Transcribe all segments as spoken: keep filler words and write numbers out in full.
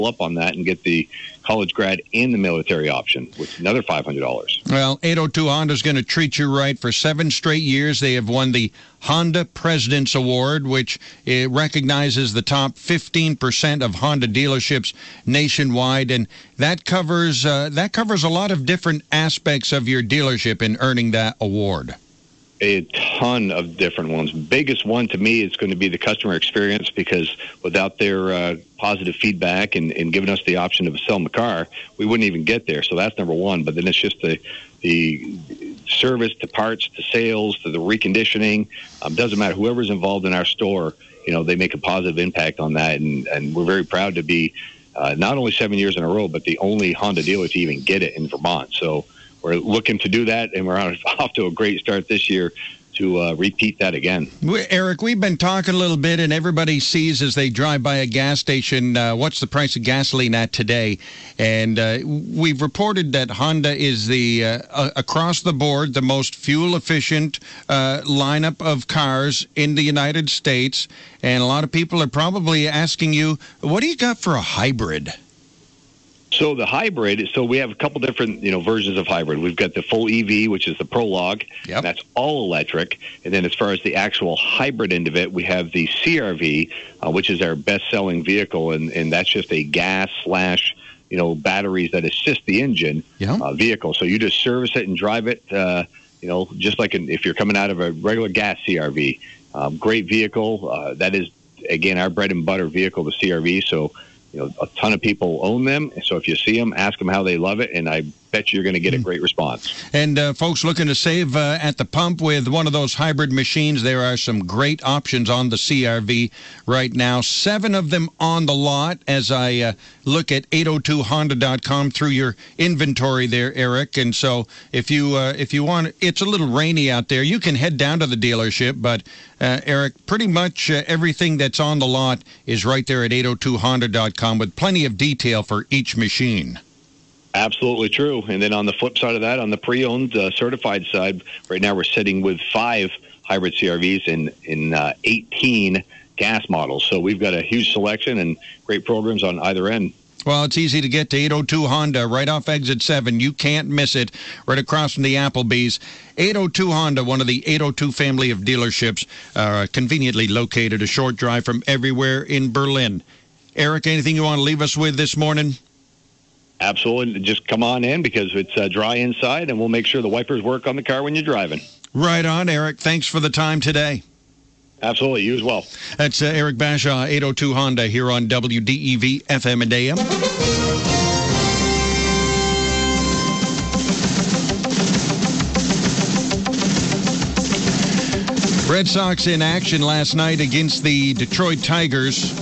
up on that and get the college grad and the military option, with another five hundred dollars. Well, eight oh two Honda is going to treat you right. For seven straight years, they have won the Honda President's Award, which uh, recognizes the top fifteen percent of Honda dealerships nationwide, and that covers uh, that covers a lot of different aspects of your dealership in earning that award. A ton of different ones. Biggest one to me is going to be the customer experience, because without their uh, positive feedback and, and giving us the option of selling the car, we wouldn't even get there. So that's number one. But then it's just the the service, to parts, to sales, to the reconditioning. Um, doesn't matter. Whoever's involved in our store, you know, they make a positive impact on that. And, and we're very proud to be uh, not only seven years in a row, but the only Honda dealer to even get it in Vermont. So we're looking to do that, and we're off to a great start this year to uh, repeat that again. Eric, we've been talking a little bit, and everybody sees as they drive by a gas station, uh, what's the price of gasoline at today? And uh, we've reported that Honda is the, uh, uh, across the board, the most fuel-efficient uh, lineup of cars in the United States. And a lot of people are probably asking you, what do you got for a hybrid? So the hybrid, so we have a couple different, you know, versions of hybrid. We've got the full E V, which is the Prologue. Yep. And that's all electric. And then as far as the actual hybrid end of it, we have the C R V, uh, which is our best-selling vehicle, and, and that's just a gas slash, you know, batteries that assist the engine yep. uh, vehicle. So you just service it and drive it, uh, you know, just like an, if you're coming out of a regular gas C R V. Um, great vehicle. Uh, that is, again, our bread and butter vehicle, the C R V. So, you know, a ton of people own them. So if you see them, ask them how they love it, and I bet you're going to get a great response. And uh, folks looking to save uh, at the pump with one of those hybrid machines, there are some great options on the C R V right now. Seven of them on the lot as I uh, look at eight oh two honda dot com through your inventory there, Eric. And so if you uh, if you want, it's a little rainy out there, you can head down to the dealership. But, uh, Eric, pretty much uh, everything that's on the lot is right there at eight oh two honda dot com with plenty of detail for each machine. Absolutely true. And then on the flip side of that, on the pre-owned uh, certified side, right now we're sitting with five hybrid C R Vs in, in uh, eighteen gas models. So we've got a huge selection and great programs on either end. Well, it's easy to get to eight oh two Honda, right off exit seven. You can't miss it, right across from the Applebee's. eight oh two Honda, one of the eight oh two family of dealerships, uh, conveniently located a short drive from everywhere in Berlin. Eric, anything you want to leave us with this morning? Absolutely. Just come on in, because it's uh, dry inside, and we'll make sure the wipers work on the car when you're driving. Right on, Eric. Thanks for the time today. Absolutely. You as well. That's uh, Eric Bashaw, eight oh two Honda, here on W D E V F M and A M. Red Sox in action last night against the Detroit Tigers.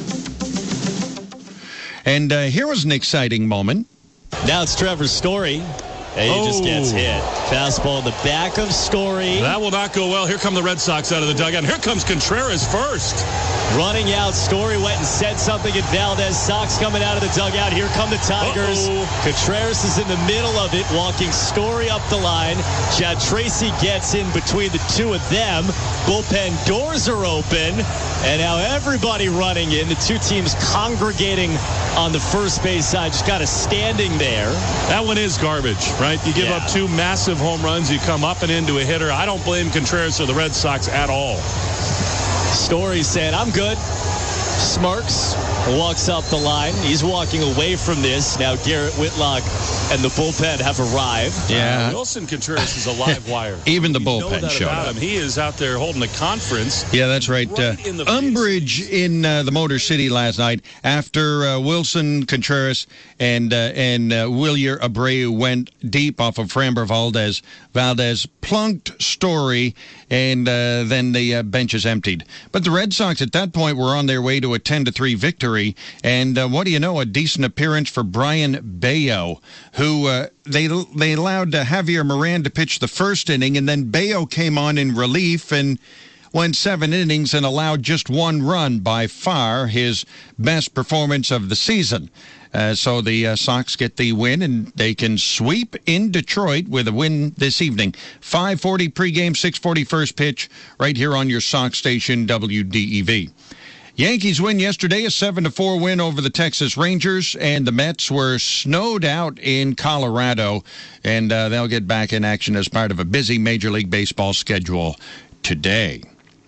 And uh, here was an exciting moment. Now it's Trevor Story. And he oh. just gets hit. Fastball in the back of Story. That will not go well. Here come the Red Sox out of the dugout. Here comes Contreras first. Running out, Story went and said something at Valdez. Sox coming out of the dugout. Here come the Tigers. Uh-oh. Contreras is in the middle of it, walking Story up the line. Chad Tracy gets in between the two of them. Bullpen doors are open. And now everybody running in. The two teams congregating on the first base side, just kind of standing there. That one is garbage, right? You give Yeah. up two massive home runs. You come up and into a hitter. I don't blame Contreras or the Red Sox at all. Story saying, I'm good. Smirks, walks up the line. He's walking away from this. Now Garrett Whitlock and the bullpen have arrived. Yeah. Uh, Wilson Contreras is a live wire. Even the You know bullpen that showed about up. him. He is out there holding a conference. Yeah, that's right. Right uh, in the umbrage in uh, the Motor City last night after uh, Wilson Contreras and uh, and uh, Wilyer Abreu went deep off of Framber Valdez. Valdez plunked Story, and uh, then the uh, bench is emptied. But the Red Sox at that point were on their way to a ten to three victory. And uh, what do you know, a decent appearance for Brian Bayo, who uh, they they allowed uh, Javier Moran to pitch the first inning, and then Bayo came on in relief and went seven innings and allowed just one run, by far his best performance of the season. Uh, so the uh, Sox get the win, and they can sweep in Detroit with a win this evening. five forty pregame, six forty first pitch, right here on your Sox station, W D E V. Yankees win yesterday, a seven to four win over the Texas Rangers, and the Mets were snowed out in Colorado, and uh, they'll get back in action as part of a busy Major League Baseball schedule today.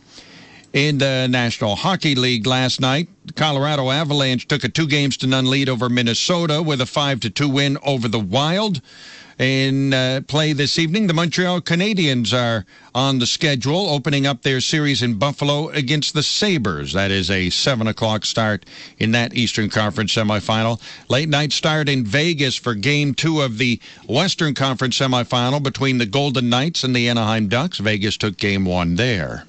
In the National Hockey League last night, the Colorado Avalanche took a two games to none lead over Minnesota with a five to two win over the Wild. In uh, play this evening, the Montreal Canadiens are on the schedule, opening up their series in Buffalo against the Sabres. That is a seven o'clock start in that Eastern Conference semifinal. Late night start in Vegas for Game two of the Western Conference semifinal between the Golden Knights and the Anaheim Ducks. Vegas took Game one there.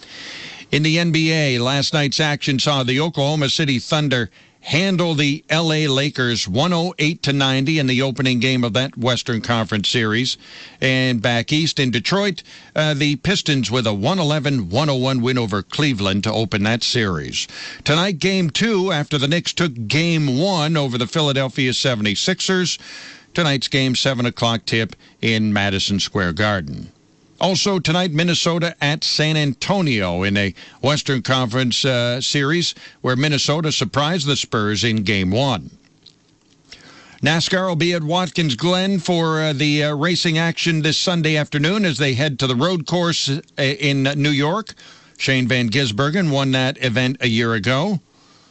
In the N B A, last night's action saw the Oklahoma City Thunder handle the L A Lakers one oh eight to ninety in the opening game of that Western Conference series. And back east in Detroit, uh, the Pistons with a one eleven one oh one win over Cleveland to open that series. Tonight, Game two, after the Knicks took Game one over the Philadelphia seventy-sixers. Tonight's game, seven o'clock tip in Madison Square Garden. Also tonight, Minnesota at San Antonio in a Western Conference uh, series where Minnesota surprised the Spurs in Game one. NASCAR will be at Watkins Glen for uh, the uh, racing action this Sunday afternoon as they head to the road course uh, in New York. Shane Van Gisbergen won that event a year ago.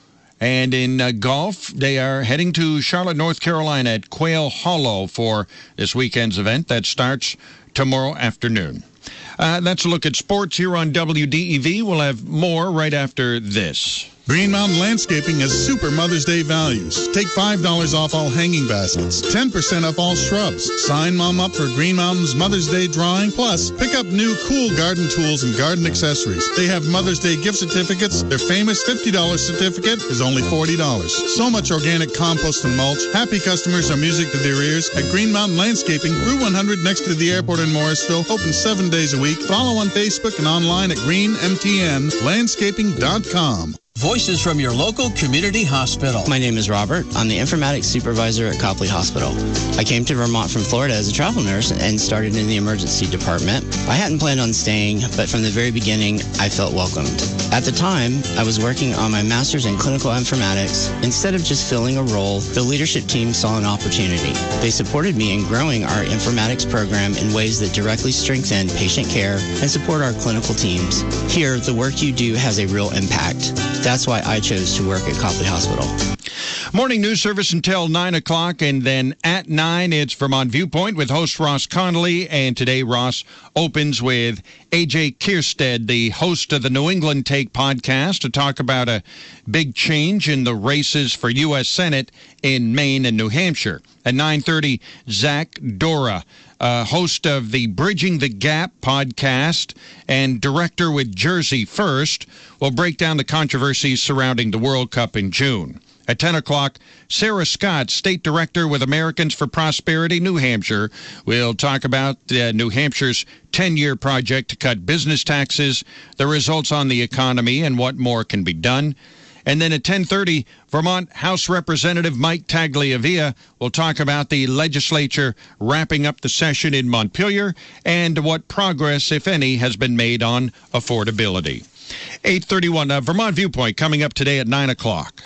And in uh, golf, they are heading to Charlotte, North Carolina at Quail Hollow for this weekend's event that starts tomorrow afternoon. Uh, that's a look at sports here on W D E V. We'll have more right after this. Green Mountain Landscaping has super Mother's Day values. Take five dollars off all hanging baskets, ten percent off all shrubs. Sign Mom up for Green Mountain's Mother's Day drawing. Plus, pick up new cool garden tools and garden accessories. They have Mother's Day gift certificates. Their famous fifty dollars certificate is only forty dollars. So much organic compost and mulch. Happy customers are music to their ears. At Green Mountain Landscaping, Route one hundred next to the airport in Morrisville, open seven days a week. Follow on Facebook and online at green m t n landscaping dot com. Voices from your local community hospital. My name is Robert. I'm the informatics supervisor at Copley Hospital. I came to Vermont from Florida as a travel nurse and started in the emergency department. I hadn't planned on staying, but from the very beginning, I felt welcomed. At the time, I was working on my master's in clinical informatics. Instead of just filling a role, the leadership team saw an opportunity. They supported me in growing our informatics program in ways that directly strengthen patient care and support our clinical teams. Here, the work you do has a real impact. That's why I chose to work at Copley Hospital. Morning news service until nine o'clock, and then at nine, it's Vermont Viewpoint with host Ross Connolly. And today, Ross opens with A J Kierstead, the host of the New England Take podcast, to talk about a big change in the races for U S Senate in Maine and New Hampshire. At nine thirty, Zach Dora, uh, host of the Bridging the Gap podcast and director with Jersey First, will break down the controversies surrounding the World Cup in June. At ten o'clock, Sarah Scott, State Director with Americans for Prosperity, New Hampshire, will talk about uh, New Hampshire's ten-year project to cut business taxes, the results on the economy, and what more can be done. And then at ten thirty, Vermont House Representative Mike Tagliavia will talk about the legislature wrapping up the session in Montpelier and what progress, if any, has been made on affordability. eight thirty-one, uh, Vermont Viewpoint coming up today at nine o'clock.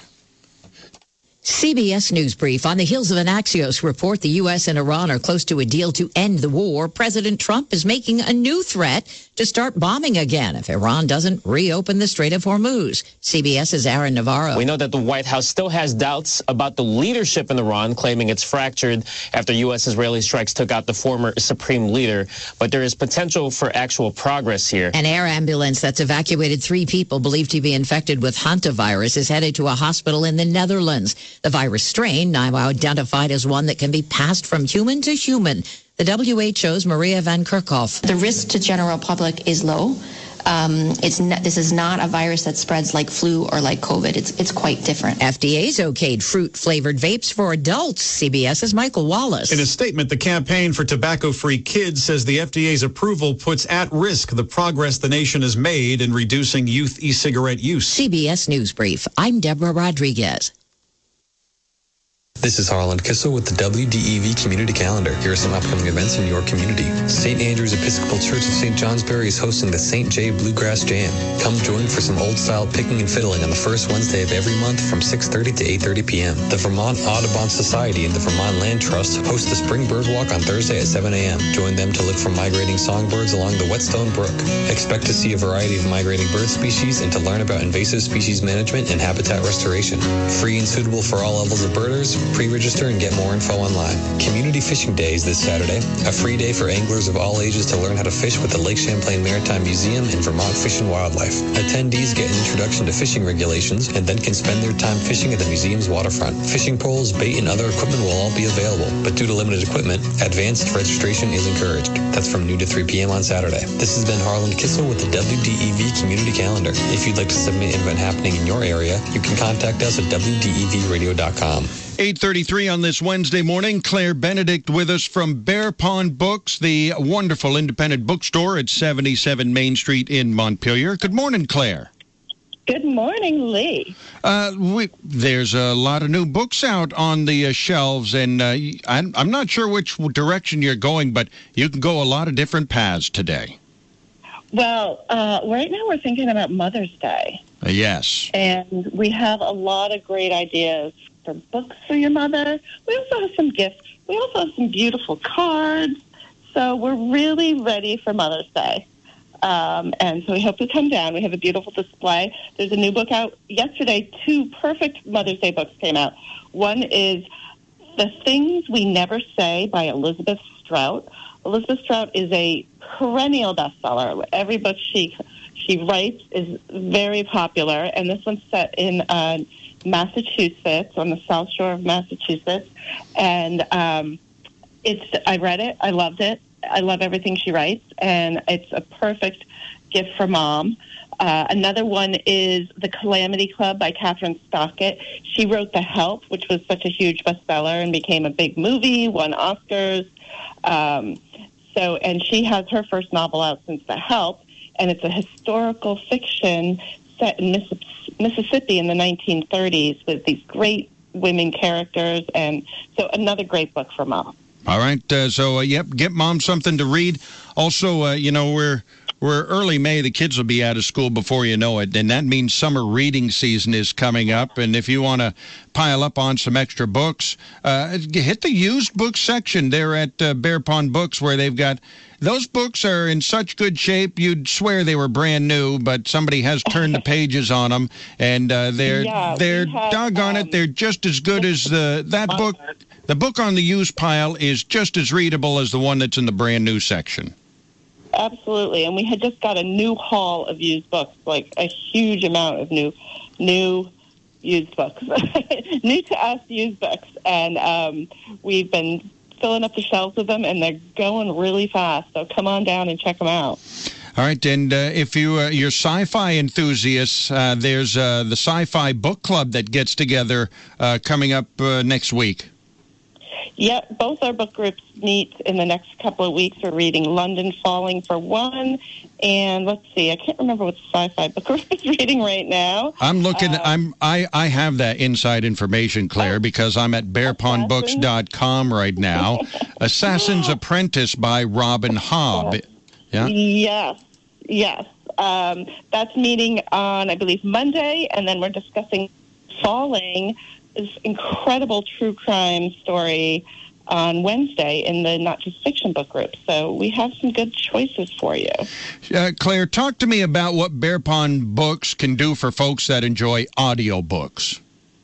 C B S News Brief. On the heels of an Axios report, the U S and Iran are close to a deal to end the war. President Trump is making a new threat to start bombing again if Iran doesn't reopen the Strait of Hormuz. CBS's Aaron Navarro. We know that the White House still has doubts about the leadership in Iran, claiming it's fractured after U S-Israeli strikes took out the former supreme leader. But there is potential for actual progress here. An air ambulance that's evacuated three people believed to be infected with hantavirus is headed to a hospital in the Netherlands. The virus strain, now identified as one that can be passed from human to human. The W H O's Maria Van Kerkhoff. The risk to general public is low. Um, it's not, this is not a virus that spreads like flu or like COVID. It's it's quite different. F D A's okayed fruit-flavored vapes for adults. CBS's Michael Wallace. In a statement, the Campaign for Tobacco-Free Kids says the F D A's approval puts at risk the progress the nation has made in reducing youth e-cigarette use. C B S News Brief. I'm Deborah Rodriguez. This is Harlan Kissel with the W D E V Community Calendar. Here are some upcoming events in your community. Saint Andrew's Episcopal Church of Saint Johnsbury is hosting the Saint J Bluegrass Jam. Come join for some old-style picking and fiddling on the first Wednesday of every month from six thirty to eight thirty p.m. The Vermont Audubon Society and the Vermont Land Trust host the Spring Bird Walk on Thursday at seven a.m. Join them to look for migrating songbirds along the Whetstone Brook. Expect to see a variety of migrating bird species and to learn about invasive species management and habitat restoration. Free and suitable for all levels of birders. Pre-register and get more info online. Community Fishing Day is this Saturday, a free day for anglers of all ages to learn how to fish with the Lake Champlain Maritime Museum and Vermont Fish and Wildlife. Attendees get an introduction to fishing regulations and then can spend their time fishing at the museum's waterfront. Fishing poles, bait, and other equipment will all be available, but due to limited equipment, advanced registration is encouraged. That's from noon to three p.m. on Saturday. This has been Harlan Kissel with the W D E V Community Calendar. If you'd like to submit an event happening in your area, you can contact us at w d e v radio dot com. eight thirty-three on this Wednesday morning. Claire Benedict with us from Bear Pond Books, the wonderful independent bookstore at seventy-seven Main Street in Montpelier. Good morning, Claire. Good morning, Lee. Uh, we, there's a lot of new books out on the uh, shelves, and uh, I'm, I'm not sure which direction you're going, but you can go a lot of different paths today. Well, uh, right now we're thinking about Mother's Day. Uh, yes. And we have a lot of great ideas for books for your mother. We also have some gifts. We also have some beautiful cards. So we're really ready for Mother's Day. Um, and so we hope you come down. We have a beautiful display. There's a new book out yesterday. Two perfect Mother's Day books came out. One is The Things We Never Say by Elizabeth Strout. Elizabeth Strout is a perennial bestseller. Every book she she writes is very popular, and this one's set in uh, Massachusetts, on the South Shore of Massachusetts. And um, it's I read it. I loved it. I love everything she writes, and it's a perfect gift for mom. Uh, another one is The Calamity Club by Catherine Stockett. She wrote The Help, which was such a huge bestseller and became a big movie, won Oscars. Um, so, and she has her first novel out since The Help, and it's a historical fiction set in Missi- Mississippi in the nineteen thirties with these great women characters, and so another great book for mom. All right, uh, so, uh, yep, get mom something to read. Also, uh, you know, we're we're early May. The kids will be out of school before you know it, and that means summer reading season is coming up. And if you want to pile up on some extra books, uh, hit the used book section there at uh, Bear Pond Books, where they've got those books are in such good shape you'd swear they were brand new, but somebody has turned the pages on them, and uh, they're yeah, they're have, doggone um, it, they're just as good as the that book. The book on the used pile is just as readable as the one that's in the brand new section. Absolutely, and we had just got a new haul of used books, like a huge amount of new, new used books, new to us used books, and um, we've been filling up the shelves with them, and they're going really fast. So come on down and check them out. All right, and uh, if you, uh, you're sci-fi enthusiasts, uh, there's uh, the Sci-Fi Book Club that gets together uh, coming up uh, next week. Yeah, both our book groups meet in the next couple of weeks. We're reading London Falling for one, and let's see, I can't remember what the sci-fi book group is reading right now. I'm looking. Uh, I'm. I. I have that inside information, Claire, because I'm at bear pond books dot com right now. Assassin's Apprentice by Robin Hobb. Yeah. Yes. Yes. Um, that's meeting on, I believe, Monday, and then we're discussing Falling, this incredible true crime story, on Wednesday in the Not Just Fiction book group. So we have some good choices for you. Uh, Claire, talk to me about what Bear Pond Books can do for folks that enjoy audiobooks.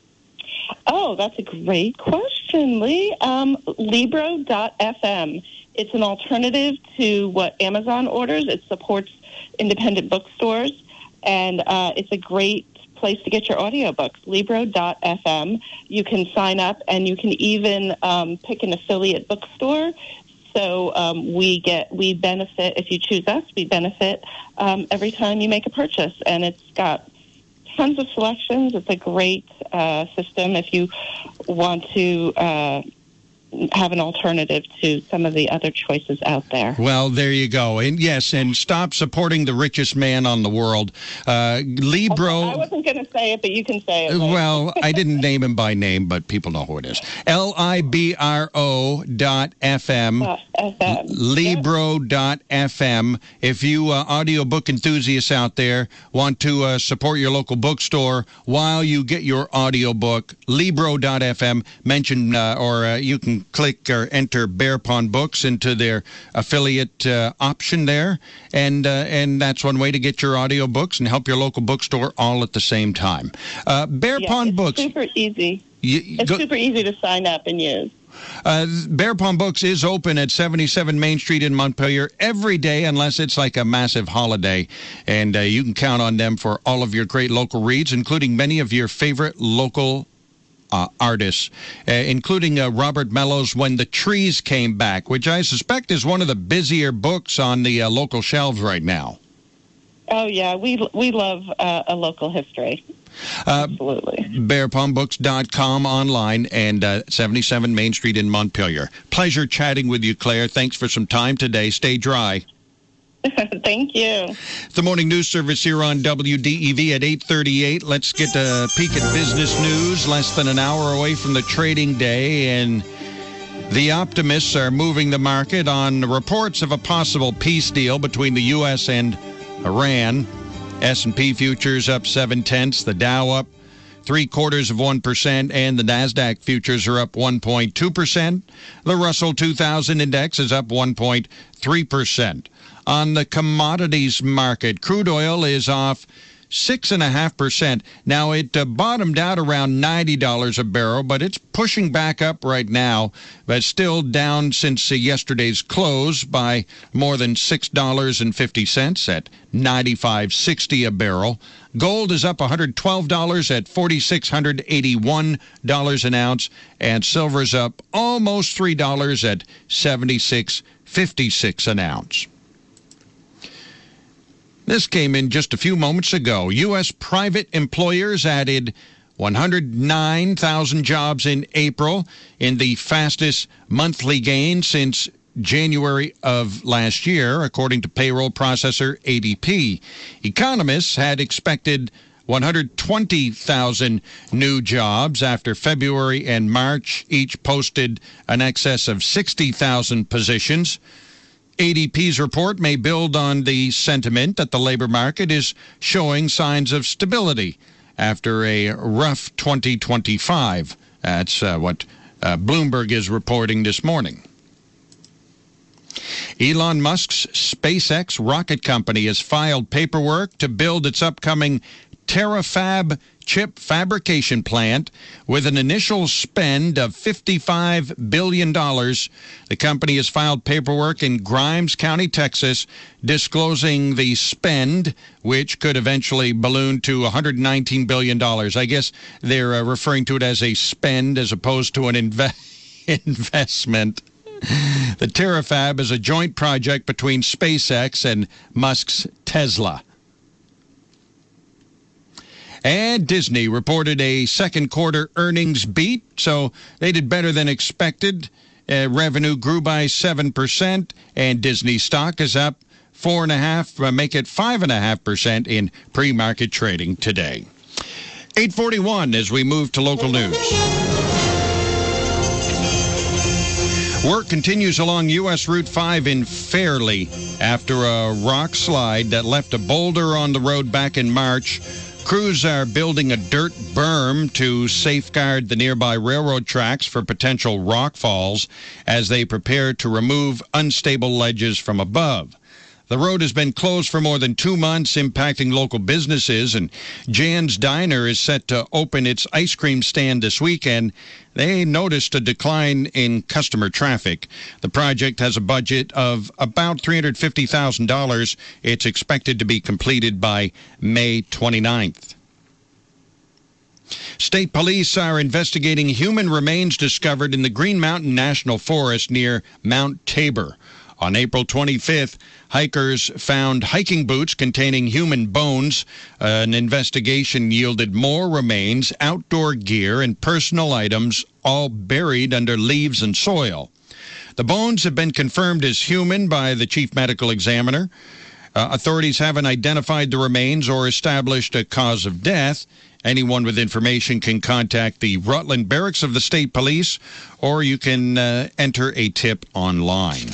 Oh, that's a great question, Lee. Um, Libro dot f m. It's an alternative to what Amazon orders. It supports independent bookstores, and uh, it's a great place to get your audiobooks. Libro dot f m. You can sign up, and you can even um, pick an affiliate bookstore. So um, we get we benefit if you choose us. We benefit um, every time you make a purchase, and it's got tons of selections. It's a great uh, system if you want to uh, have an alternative to some of the other choices out there. Well, there you go. And yes, and stop supporting the richest man on the world. Uh, Libro. Okay, I wasn't going to say it, but you can say it. Right? Well, I didn't name him by name, but people know who it is. L I B R O dot F M. Uh, F M. Libro dot F M. If you uh, audiobook enthusiasts out there want to uh, support your local bookstore while you get your audiobook, Libro dot F M. Mention, uh, or uh, you can click or enter Bear Pond Books into their affiliate uh, option there, and uh, and that's one way to get your audiobooks and help your local bookstore all at the same time. Uh, Bear yeah, Pond it's Books. Super easy. You, it's go, super easy to sign up and use. Uh, Bear Pond Books is open at seventy-seven Main Street in Montpelier every day, unless it's like a massive holiday. And uh, you can count on them for all of your great local reads, including many of your favorite local Uh, artists, uh, including uh, Robert Mellow's When the Trees Came Back, which I suspect is one of the busier books on the uh, local shelves right now. Oh, yeah. We we love uh, a local history. Uh, Absolutely. bear pond books dot com online and uh, seventy-seven Main Street in Montpelier. Pleasure chatting with you, Claire. Thanks for some time today. Stay dry. Thank you. The morning news service here on W D E V at eight thirty-eight. Let's get a peek at business news. Less than an hour away from the trading day, and the optimists are moving the market on reports of a possible peace deal between the U S and Iran. S and P futures up seven tenths, the Dow up three quarters of one percent, and the NASDAQ futures are up one point two percent. The Russell two thousand index is up one point three percent. On the commodities market, crude oil is off six point five percent. Now, it uh, bottomed out around ninety dollars a barrel, but it's pushing back up right now, but still down since uh, yesterday's close by more than six dollars and fifty cents at ninety-five sixty a barrel. Gold is up one hundred twelve dollars at four thousand six hundred eighty-one dollars an ounce, and silver's up almost three dollars at seventy-six fifty-six an ounce. This came in just a few moments ago. U S private employers added one hundred nine thousand jobs in April, in the fastest monthly gain since January of last year, according to payroll processor A D P. Economists had expected one hundred twenty thousand new jobs after February and March each posted an excess of sixty thousand positions. A D P's report may build on the sentiment that the labor market is showing signs of stability after a rough twenty twenty-five. That's uh, what uh, Bloomberg is reporting this morning. Elon Musk's SpaceX rocket company has filed paperwork to build its upcoming Terafab chip fabrication plant with an initial spend of fifty-five billion dollars. The company has filed paperwork in Grimes County, Texas, disclosing the spend, which could eventually balloon to one hundred nineteen billion dollars. I guess they're uh, referring to it as a spend as opposed to an inve- investment. The Terafab is a joint project between SpaceX and Musk's Tesla. And Disney reported a second quarter earnings beat, so they did better than expected. Uh, revenue grew by seven percent, and Disney stock is up four point five percent, uh, make it five point five percent in pre-market trading today. eight forty-one as we move to local news. Work continues along U S Route five in Fairleigh after a rock slide that left a boulder on the road back in March. Crews are building a dirt berm to safeguard the nearby railroad tracks for potential rock falls as they prepare to remove unstable ledges from above. The road has been closed for more than two months, impacting local businesses, and Jan's Diner is set to open its ice cream stand this weekend. They noticed a decline in customer traffic. The project has a budget of about three hundred fifty thousand dollars. It's expected to be completed by May twenty-ninth. State police are investigating human remains discovered in the Green Mountain National Forest near Mount Tabor. On April twenty-fifth, hikers found hiking boots containing human bones. Uh, an investigation yielded more remains, outdoor gear, and personal items, all buried under leaves and soil. The bones have been confirmed as human by the chief medical examiner. Uh, authorities haven't identified the remains or established a cause of death. Anyone with information can contact the Rutland Barracks of the State Police, or you can uh, enter a tip online.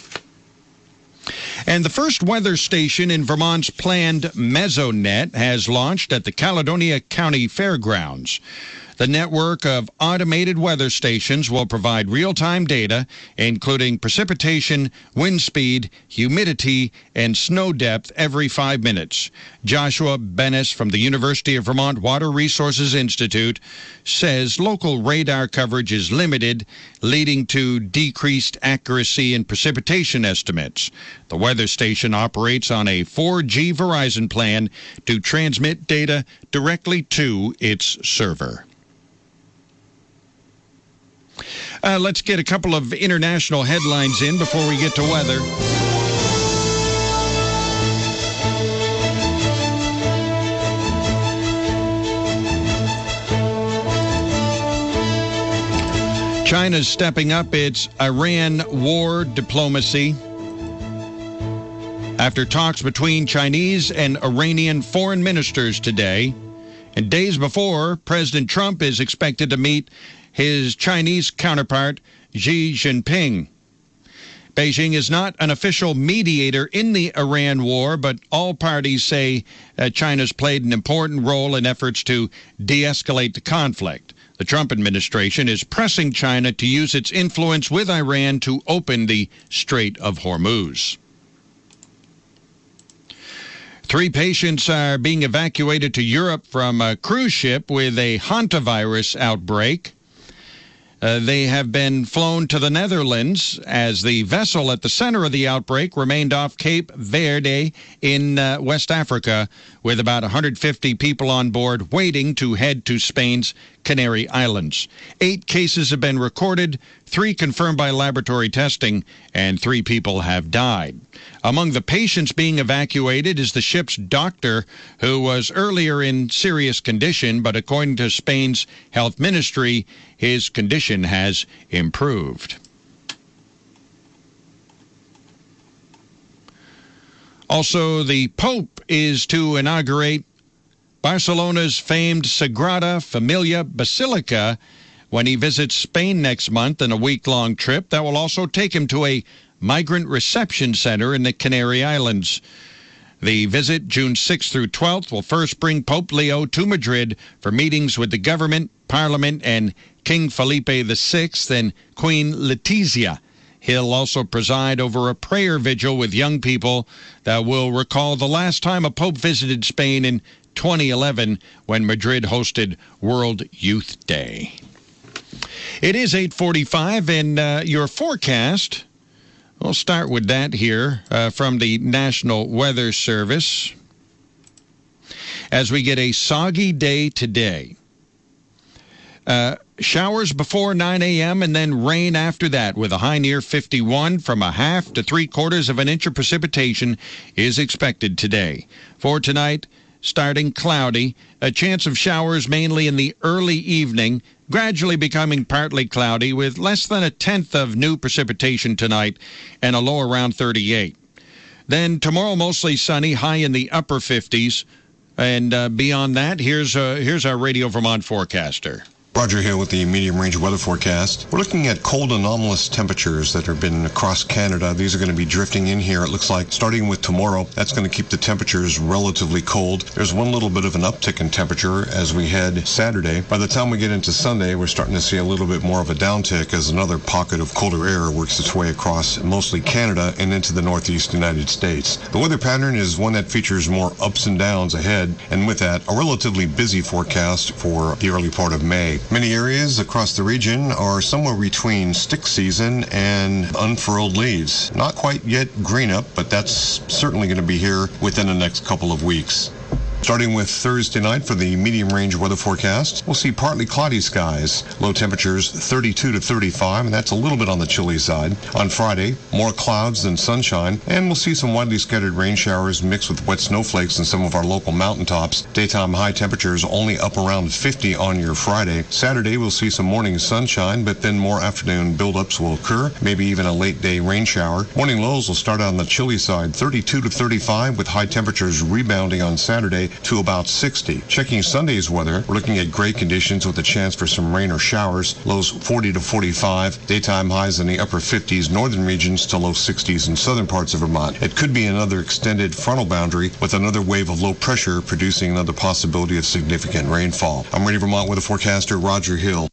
And the first weather station in Vermont's planned Mesonet has launched at the Caledonia County Fairgrounds. The network of automated weather stations will provide real-time data, including precipitation, wind speed, humidity, and snow depth every five minutes. Joshua Bennis from the University of Vermont Water Resources Institute says local radar coverage is limited, leading to decreased accuracy in precipitation estimates. The weather station operates on a four G Verizon plan to transmit data directly to its server. Uh, let's get a couple of international headlines in before we get to weather. China's stepping up its Iran war diplomacy after talks between Chinese and Iranian foreign ministers today. And days before, President Trump is expected to meet his Chinese counterpart, Xi Jinping. Beijing is not an official mediator in the Iran war, but all parties say uh, China's played an important role in efforts to de-escalate the conflict. The Trump administration is pressing China to use its influence with Iran to open the Strait of Hormuz. Three patients are being evacuated to Europe from a cruise ship with a hantavirus outbreak. Uh, they have been flown to the Netherlands as the vessel at the center of the outbreak remained off Cape Verde in uh, West Africa, with about one hundred fifty people on board waiting to head to Spain's Canary Islands. Eight cases have been recorded, three confirmed by laboratory testing, and three people have died. Among the patients being evacuated is the ship's doctor, who was earlier in serious condition, but according to Spain's health ministry, his condition has improved. Also, the Pope is to inaugurate Barcelona's famed Sagrada Familia Basilica when he visits Spain next month in a week-long trip that will also take him to a migrant reception center in the Canary Islands. The visit, June sixth through twelfth, will first bring Pope Leo to Madrid for meetings with the government, Parliament, and King Felipe the Sixth and Queen Letizia. He'll also preside over a prayer vigil with young people that will recall the last time a pope visited Spain in twenty eleven when Madrid hosted World Youth Day. It is eight forty-five, and uh, your forecast, we'll start with that here uh, from the National Weather Service. As we get a soggy day today. Uh, showers before nine a.m. and then rain after that, with a high near fifty-one. From a half to three quarters of an inch of precipitation is expected today. For tonight, starting cloudy, a chance of showers mainly in the early evening, gradually becoming partly cloudy with less than a tenth of new precipitation tonight and a low around thirty-eight. Then tomorrow, mostly sunny, high in the upper fifties. And uh, beyond that, here's uh, here's our Radio Vermont forecaster. Roger here with the medium range weather forecast. We're looking at cold anomalous temperatures that have been across Canada. These are going to be drifting in here, it looks like, starting with tomorrow. That's going to keep the temperatures relatively cold. There's one little bit of an uptick in temperature as we head Saturday. By the time we get into Sunday, we're starting to see a little bit more of a downtick as another pocket of colder air works its way across mostly Canada and into the northeast United States. The weather pattern is one that features more ups and downs ahead, and with that, a relatively busy forecast for the early part of May. Many areas across the region are somewhere between stick season and unfurled leaves. Not quite yet green up, but that's certainly going to be here within the next couple of weeks. Starting with Thursday night for the medium range weather forecast, we'll see partly cloudy skies. Low temperatures thirty-two to thirty-five, and that's a little bit on the chilly side. On Friday, more clouds than sunshine, and we'll see some widely scattered rain showers mixed with wet snowflakes in some of our local mountaintops. Daytime high temperatures only up around fifty on your Friday. Saturday, we'll see some morning sunshine, but then more afternoon buildups will occur, maybe even a late day rain shower. Morning lows will start on the chilly side, thirty-two to thirty-five, with high temperatures rebounding on Saturday to about sixty. Checking Sunday's weather, we're looking at gray conditions with a chance for some rain or showers. Lows forty to forty-five. Daytime highs in the upper fifties, northern regions to low sixties in southern parts of Vermont. It could be another extended frontal boundary with another wave of low pressure producing another possibility of significant rainfall. I'm Radio Vermont weather forecaster Roger Hill.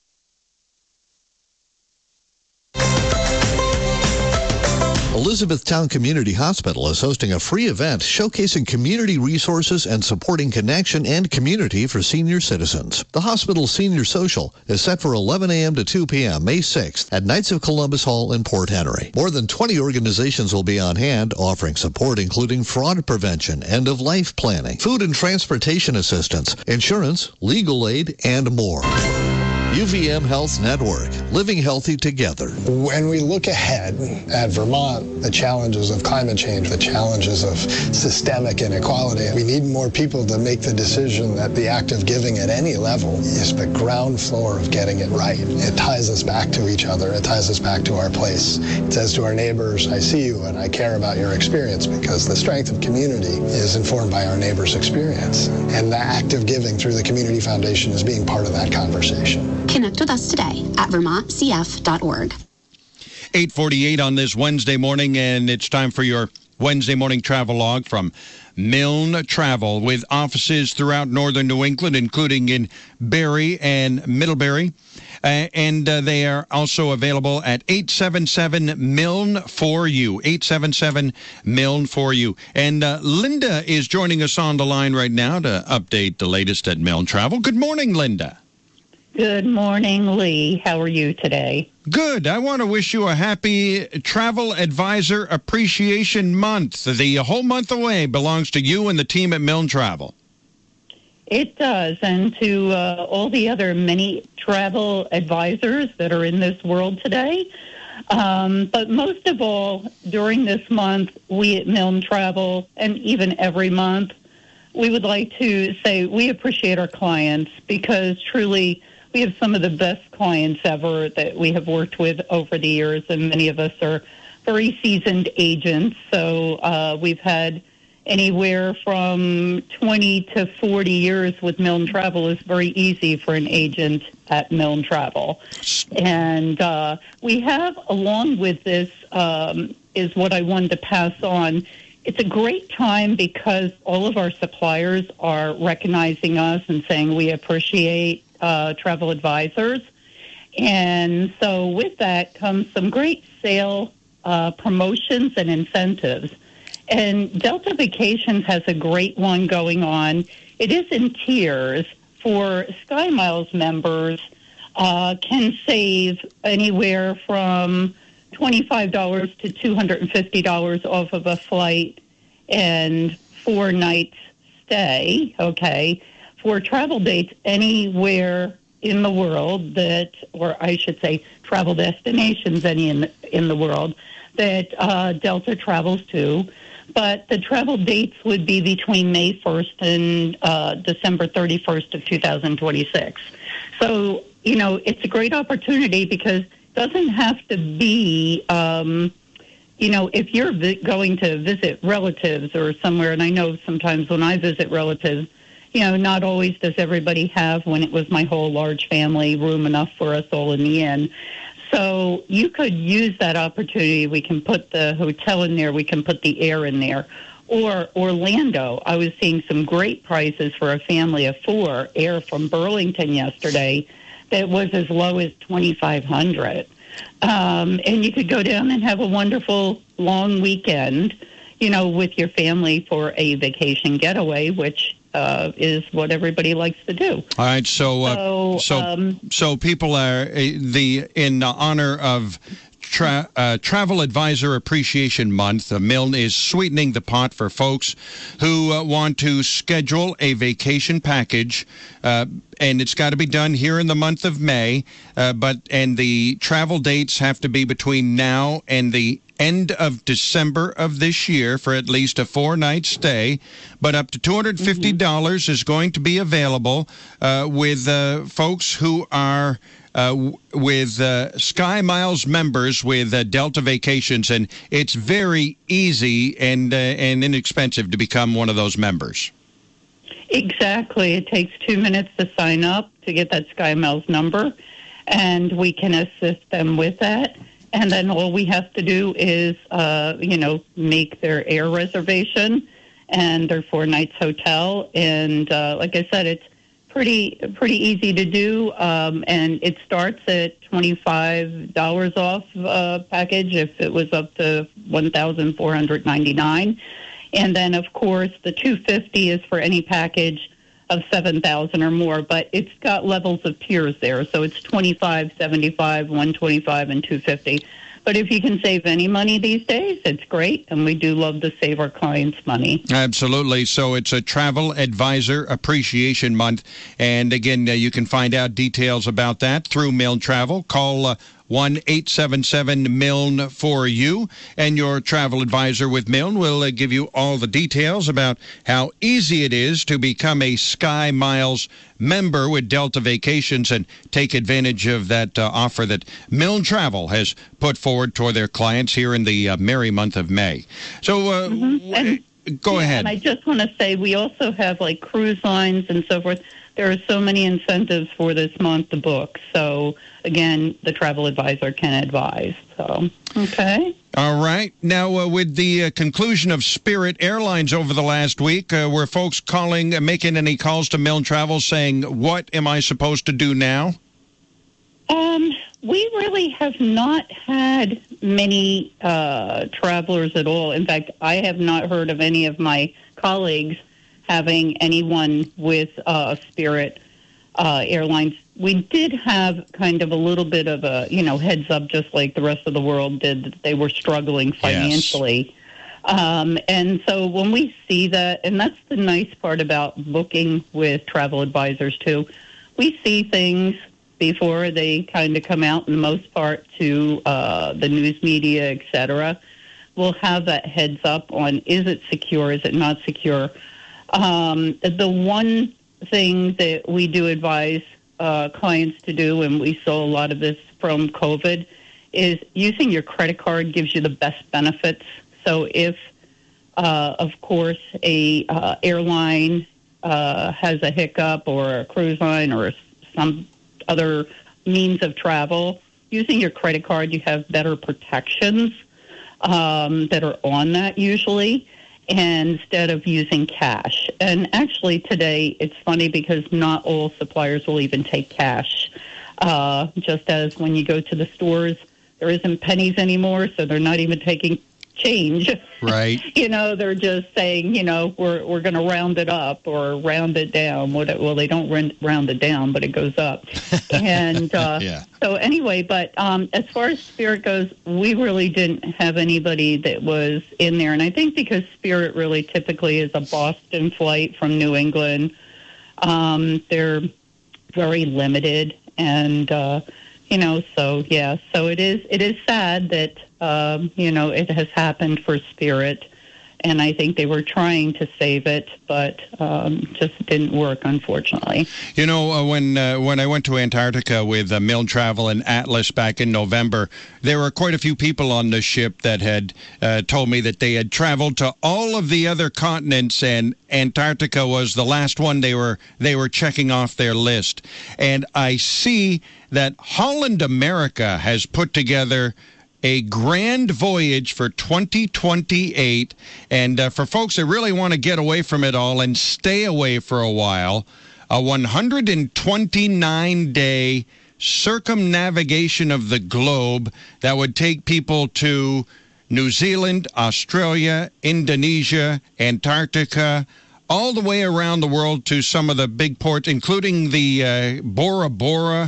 Elizabethtown Community Hospital is hosting a free event showcasing community resources and supporting connection and community for senior citizens. The hospital's senior social is set for eleven a.m. to two p.m. May sixth at Knights of Columbus Hall in Port Henry. More than twenty organizations will be on hand offering support including fraud prevention, end-of-life planning, food and transportation assistance, insurance, legal aid, and more. U V M Health Network, living healthy together. When we look ahead at Vermont, the challenges of climate change, the challenges of systemic inequality, we need more people to make the decision that the act of giving at any level is the ground floor of getting it right. It ties us back to each other. It ties us back to our place. It says to our neighbors, I see you and I care about your experience, because the strength of community is informed by our neighbors' experience. And the act of giving through the Community Foundation is being part of that conversation. Connect with us today at vermont c f dot org. eight forty-eight on this Wednesday morning, and it's time for your Wednesday morning travel log from Milne Travel, with offices throughout northern New England, including in Barrie and Middlebury. Uh, and uh, they are also available at eight seven seven Milne for you. eight seven seven Milne for you. And uh, Linda is joining us on the line right now to update the latest at Milne Travel. Good morning, Linda. Good morning, Lee. How are you today? Good. I want to wish you a happy Travel Advisor Appreciation Month. The whole month away belongs to you and the team at Milne Travel. It does, and to uh, all the other many travel advisors that are in this world today. Um, but most of all, during this month, we at Milne Travel, and even every month, we would like to say we appreciate our clients, because truly we have some of the best clients ever that we have worked with over the years, and many of us are very seasoned agents. So uh, we've had anywhere from twenty to forty years with Milne Travel. Is very easy for an agent at Milne Travel. And uh, we have, along with this, um, is what I wanted to pass on. It's a great time because all of our suppliers are recognizing us and saying we appreciate uh, travel advisors. And so with that comes some great sale uh, promotions and incentives. And Delta Vacations has a great one going on. It is in tiers. For Sky Miles members, uh, can save anywhere from twenty-five dollars to two hundred fifty dollars off of a flight and four nights stay, okay, for travel dates anywhere in the world that, or I should say travel destinations any in the, in the world that uh, Delta travels to. But the travel dates would be between May first and uh, December thirty-first of two thousand twenty-six. So, you know, it's a great opportunity because it doesn't have to be, um, you know, if you're vi- going to visit relatives or somewhere, and I know sometimes when I visit relatives, you know, not always does everybody have, when it was my whole large family, room enough for us all in the inn. So you could use that opportunity. We can put the hotel in there. We can put the air in there. Or Orlando. I was seeing some great prices for a family of four, air from Burlington yesterday, that was as low as twenty-five hundred dollars. Um, and you could go down and have a wonderful long weekend, you know, with your family for a vacation getaway, which uh, is what everybody likes to do. All right, so uh, so so, um, so people are uh, the in honor of tra- uh, Travel Advisor Appreciation Month. Uh, Milne is sweetening the pot for folks who uh, want to schedule a vacation package, uh, and it's got to be done here in the month of May. Uh, but and the travel dates have to be between now and the end of December of this year for at least a four-night stay, but up to two hundred fifty dollars mm-hmm. is going to be available uh, with uh, folks who are uh, w- with uh, Sky Miles members with uh, Delta Vacations, and it's very easy and uh, and inexpensive to become one of those members. Exactly. It takes two minutes to sign up to get that Sky Miles number, and we can assist them with that. And then all we have to do is, uh, you know, make their air reservation and their four nights hotel. And uh, like I said, it's pretty pretty easy to do. Um, and it starts at twenty-five dollars off uh, package if it was up to one thousand four hundred ninety-nine dollars. And then, of course, the two hundred fifty dollars is for any package of seven thousand dollars or more, but it's got levels of tiers there. So it's twenty-five, seventy-five, one hundred twenty-five, and two hundred fifty. But if you can save any money these days, it's great, and we do love to save our clients money. Absolutely. So it's a Travel Advisor Appreciation Month. And again, uh, you can find out details about that through Milne Travel. Call uh, one eight seven seven Milne for you, and your travel advisor with Milne will uh, give you all the details about how easy it is to become a Sky Miles member with Delta Vacations and take advantage of that uh, offer that Milne Travel has put forward toward their clients here in the uh, merry month of May. So uh, mm-hmm. and, go yeah, ahead. And I just want to say we also have like cruise lines and so forth. There are so many incentives for this month to book. So, again, the travel advisor can advise. So, okay. All right. Now, uh, with the uh, conclusion of Spirit Airlines over the last week, uh, were folks calling, uh, making any calls to Milne Travel saying, what am I supposed to do now? Um, we really have not had many uh, travelers at all. In fact, I have not heard of any of my colleagues having anyone with uh, Spirit uh, Airlines. We did have kind of a little bit of a, you know, heads up, just like the rest of the world did, that they were struggling financially. Yes. Um, and so when we see that, and that's the nice part about booking with travel advisors, too, we see things before they kind of come out, in the most part, to uh, the news media, et cetera. We'll have that heads up on, is it secure, is it not secure? Um, the one thing that we do advise uh, clients to do, and we saw a lot of this from COVID, is using your credit card gives you the best benefits. So if, uh, of course, a uh, airline uh, has a hiccup, or a cruise line, or some other means of travel, using your credit card, you have better protections um, that are on that usually, instead of using cash. And actually today, it's funny because not all suppliers will even take cash. Uh, just as when you go to the stores, there isn't pennies anymore, so they're not even taking change. Right. You know, they're just saying, you know, we're we're going to round it up or round it down. Well, they don't round it down, but it goes up. And uh, yeah. so anyway, but um, as far as Spirit goes, we really didn't have anybody that was in there. And I think because Spirit really typically is a Boston flight from New England, um, they're very limited. And, uh, you know, so, yeah, so it is, it is sad that, um, you know, it has happened for Spirit. And I think they were trying to save it, but um, just didn't work, unfortunately. You know, uh, when uh, when I went to Antarctica with uh, Milne Travel and Atlas back in November, there were quite a few people on the ship that had uh, told me that they had traveled to all of the other continents, and Antarctica was the last one they were they were checking off their list. And I see that Holland America has put together a grand voyage for twenty twenty-eight, and uh, for folks that really want to get away from it all and stay away for a while, a one hundred twenty-nine day circumnavigation of the globe that would take people to New Zealand, Australia, Indonesia, Antarctica, all the way around the world to some of the big ports, including the uh, Bora Bora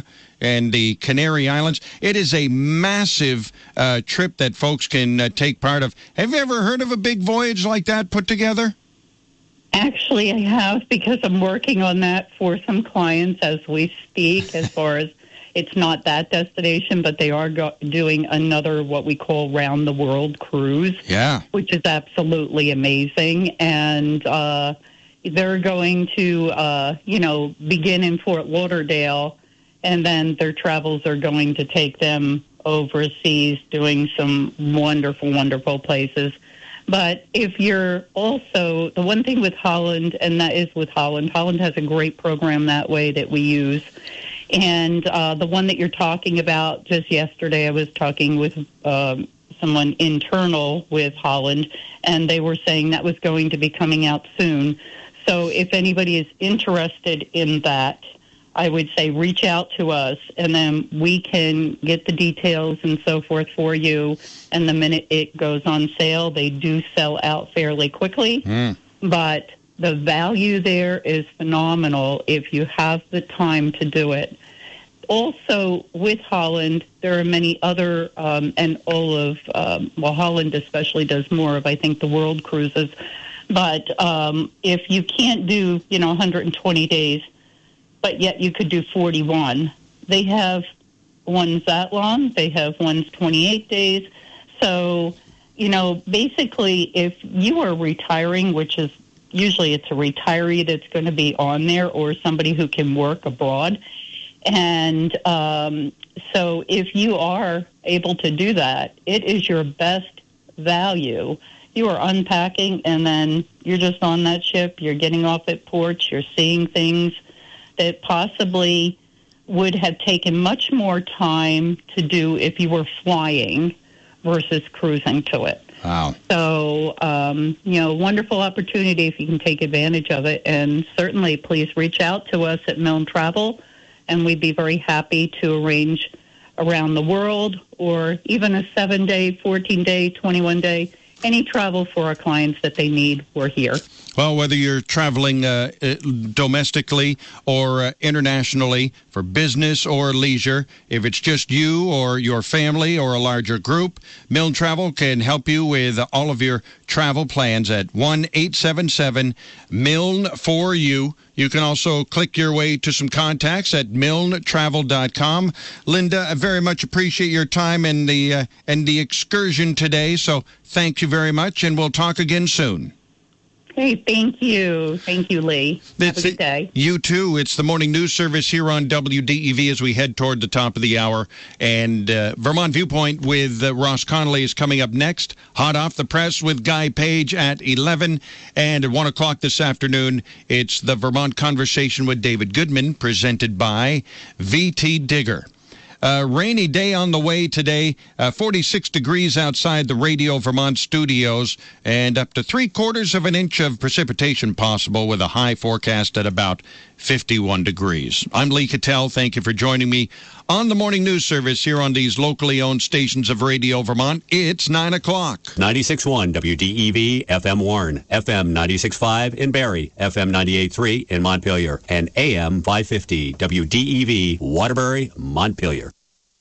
and the Canary Islands. It is a massive uh, trip that folks can uh, take part of. Have you ever heard of a big voyage like that put together? Actually, I have, because I'm working on that for some clients as we speak, as far as it's not that destination, but they are go- doing another what we call round the world cruise. Yeah. Which is absolutely amazing. And uh, they're going to, uh, you know, begin in Fort Lauderdale, and then their travels are going to take them overseas, doing some wonderful, wonderful places. But if you're also, the one thing with Holland, and that is with Holland, Holland has a great program that way that we use. And uh, the one that you're talking about, just yesterday I was talking with um, someone internal with Holland, and they were saying that was going to be coming out soon. So if anybody is interested in that, I would say reach out to us, and then we can get the details and so forth for you. And the minute it goes on sale, they do sell out fairly quickly. Mm. But the value there is phenomenal if you have the time to do it. Also, with Holland, there are many other, um, and all of, um, well, Holland especially does more of, I think, the world cruises. But um, if you can't do, you know, one hundred twenty days, but yet you could do forty-one, they have ones that long. They have ones twenty-eight days. So, you know, basically, if you are retiring, which is usually it's a retiree that's going to be on there, or somebody who can work abroad. And um, so if you are able to do that, it is your best value. You are unpacking, and then you're just on that ship. You're getting off at ports. You're seeing things that possibly would have taken much more time to do if you were flying versus cruising to it. Wow. So, um, you know, wonderful opportunity if you can take advantage of it. And certainly, please reach out to us at Milne Travel, and we'd be very happy to arrange around the world, or even a seven-day, fourteen-day, twenty-one-day, any travel for our clients that they need, we're here. Well, whether you're traveling uh, domestically or uh, internationally for business or leisure, if it's just you or your family or a larger group, Milne Travel can help you with all of your travel plans at one eight seven seven Milne for you. You can also click your way to some contacts at milne travel dot com. Linda, I very much appreciate your time and the uh, and the excursion today. So thank you very much, and we'll talk again soon. Hey, thank you. Thank you, Lee. Have a good day. You too. It's the morning news service here on W D E V as we head toward the top of the hour. And uh, Vermont Viewpoint with uh, Ross Connolly is coming up next. Hot off the press with Guy Page at eleven. And at one o'clock this afternoon, it's the Vermont Conversation with David Goodman, presented by V T Digger. Uh, rainy day on the way today, uh, forty-six degrees outside the Radio Vermont studios, and up to three quarters of an inch of precipitation possible with a high forecast at about fifty-one degrees. I'm Lee Cattell. Thank you for joining me on the morning news service here on these locally owned stations of Radio Vermont. It's nine o'clock. ninety-six point one W D E V, F M Warren, F M ninety-six point five in Barrie, F M ninety-eight point three in Montpelier, and A M five fifty W D E V, Waterbury, Montpelier.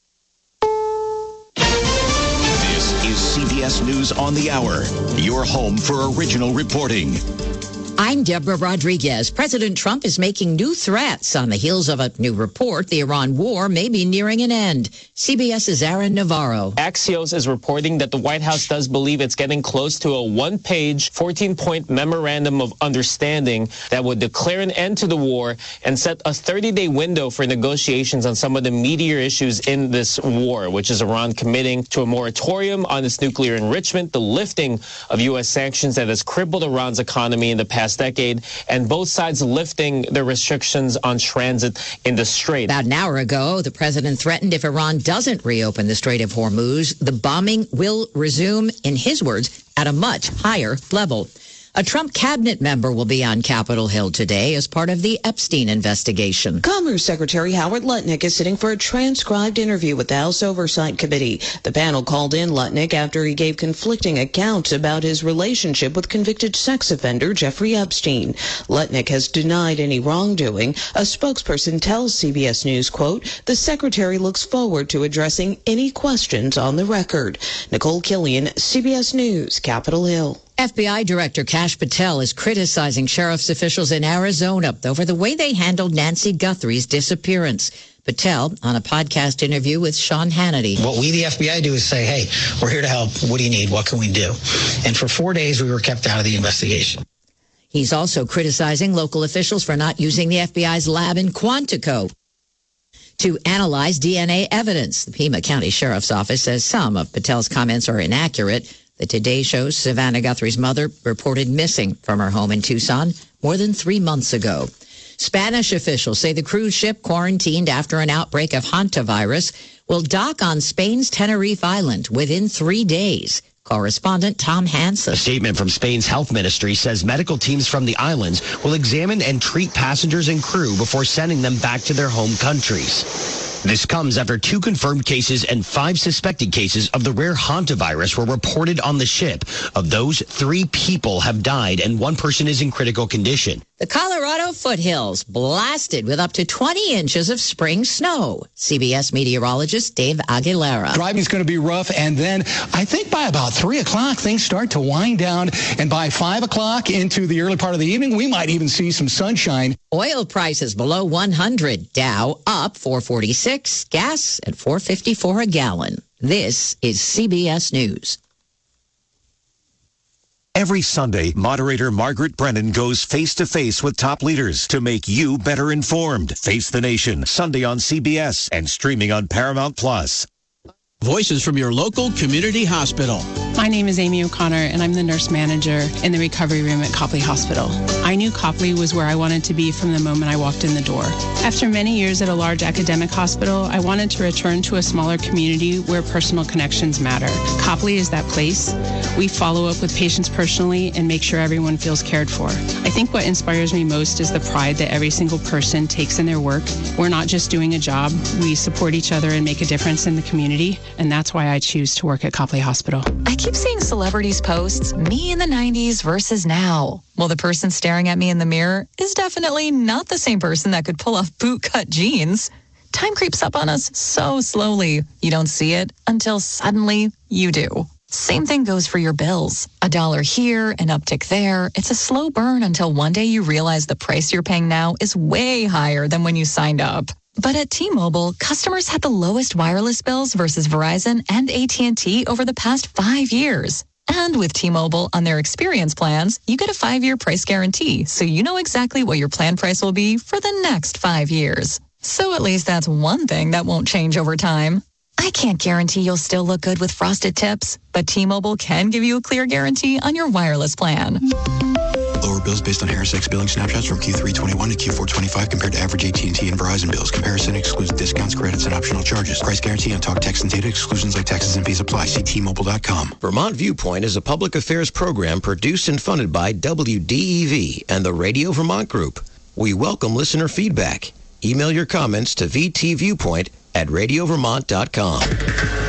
This is C B S News on the Hour, your home for original reporting. I'm Deborah Rodriguez. President Trump is making new threats on the heels of a new report. The Iran war may be nearing an end. CBS's Aaron Navarro. Axios is reporting that the White House does believe it's getting close to a one-page, fourteen-point memorandum of understanding that would declare an end to the war and set a thirty-day window for negotiations on some of the meatier issues in this war, which is Iran committing to a moratorium on its nuclear enrichment, the lifting of U S sanctions that has crippled Iran's economy in the past decade, and both sides lifting the restrictions on transit in the Strait. About an hour ago, the president threatened if Iran doesn't reopen the Strait of Hormuz, the bombing will resume, in his words, at a much higher level. A Trump cabinet member will be on Capitol Hill today as part of the Epstein investigation. Commerce Secretary Howard Lutnick is sitting for a transcribed interview with the House Oversight Committee. The panel called in Lutnick after he gave conflicting accounts about his relationship with convicted sex offender Jeffrey Epstein. Lutnick has denied any wrongdoing. A spokesperson tells C B S News, quote, the secretary looks forward to addressing any questions on the record. Nicole Killian, C B S News, Capitol Hill. F B I Director Kash Patel is criticizing sheriff's officials in Arizona over the way they handled Nancy Guthrie's disappearance. Patel on a podcast interview with Sean Hannity. What we, the F B I, do is say, hey, we're here to help. What do you need? What can we do? And for four days, we were kept out of the investigation. He's also criticizing local officials for not using the F B I's lab in Quantico to analyze D N A evidence. The Pima County Sheriff's Office says some of Patel's comments are inaccurate. The Today Show's Savannah Guthrie's mother reported missing from her home in Tucson more than three months ago. Spanish officials say the cruise ship quarantined after an outbreak of hantavirus will dock on Spain's Tenerife Island within three days. Correspondent Tom Hansen. A statement from Spain's health ministry says medical teams from the islands will examine and treat passengers and crew before sending them back to their home countries. This comes after two confirmed cases and five suspected cases of the rare hantavirus were reported on the ship. Of those, three people have died and one person is in critical condition. The Colorado foothills blasted with up to twenty inches of spring snow. C B S meteorologist Dave Aguilera. Driving's going to be rough, and then I think by about three o'clock, things start to wind down, and by five o'clock into the early part of the evening, we might even see some sunshine. Oil prices below one hundred. Dow up four forty-six. Gas at four fifty-four a gallon. This is C B S News. Every Sunday, moderator Margaret Brennan goes face-to-face with top leaders to make you better informed. Face the Nation, Sunday on C B S and streaming on Paramount Plus. Voices from your local community hospital. My name is Amy O'Connor, and I'm the nurse manager in the recovery room at Copley Hospital. I knew Copley was where I wanted to be from the moment I walked in the door. After many years at a large academic hospital, I wanted to return to a smaller community where personal connections matter. Copley is that place. We follow up with patients personally and make sure everyone feels cared for. I think what inspires me most is the pride that every single person takes in their work. We're not just doing a job. We support each other and make a difference in the community. And that's why I choose to work at Copley Hospital. I keep seeing celebrities posts, me in the nineties versus now. Well, the person staring at me in the mirror is definitely not the same person that could pull off boot-cut jeans. Time creeps up on us so slowly. You don't see it until suddenly you do. Same thing goes for your bills. A dollar here, an uptick there. It's a slow burn until one day you realize the price you're paying now is way higher than when you signed up. But at T-Mobile, customers had the lowest wireless bills versus Verizon and A T and T over the past five years. And with T-Mobile on their experience plans, you get a five-year price guarantee, so you know exactly what your plan price will be for the next five years. So at least that's one thing that won't change over time. I can't guarantee you'll still look good with frosted tips, but T-Mobile can give you a clear guarantee on your wireless plan. Lower bills based on Harris X billing snapshots from Q three twenty-one to Q four twenty-five compared to average A T and T and Verizon bills. Comparison excludes discounts, credits, and optional charges. Price guarantee on talk, text, and data. Exclusions like taxes and fees apply. See T Mobile dot com. Vermont Viewpoint is a public affairs program produced and funded by W D E V and the Radio Vermont Group. We welcome listener feedback. Email your comments to v t viewpoint at radio vermont dot com.